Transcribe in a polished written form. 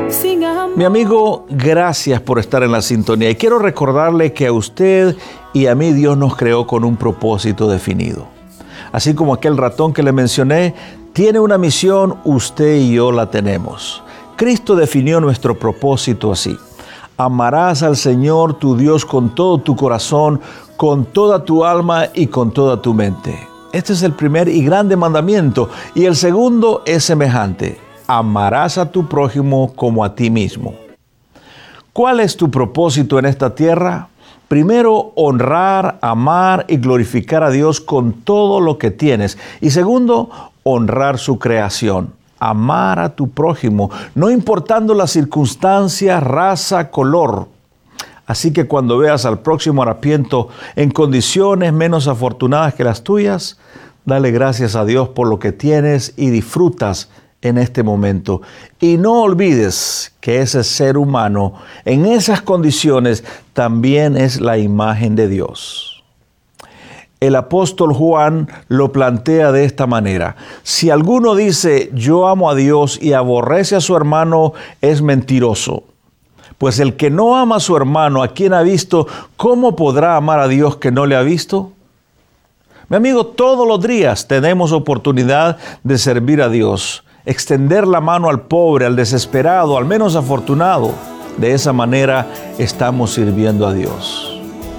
Mi amigo, gracias por estar en la sintonía. Y quiero recordarle que a usted y a mí Dios nos creó con un propósito definido. Así como aquel ratón que le mencioné, tiene una misión, usted y yo la tenemos. Cristo definió nuestro propósito así: amarás al Señor tu Dios con todo tu corazón, con toda tu alma y con toda tu mente. Este es el primer y grande mandamiento. Y el segundo es semejante: amarás a tu prójimo como a ti mismo. ¿Cuál es tu propósito en esta tierra? Primero, honrar, amar y glorificar a Dios con todo lo que tienes. Y segundo, honrar su creación. Amar a tu prójimo, no importando las circunstancias, raza, color. Así que cuando veas al próximo harapiento en condiciones menos afortunadas que las tuyas, dale gracias a Dios por lo que tienes y disfrutas en este momento. Y no olvides que ese ser humano en esas condiciones también es la imagen de Dios. El apóstol Juan lo plantea de esta manera: si alguno dice yo amo a Dios y aborrece a su hermano, es mentiroso. Pues el que no ama a su hermano, a quien ha visto, ¿cómo podrá amar a Dios que no le ha visto? Mi amigo, todos los días tenemos oportunidad de servir a Dios, extender la mano al pobre, al desesperado, al menos afortunado. De esa manera estamos sirviendo a Dios.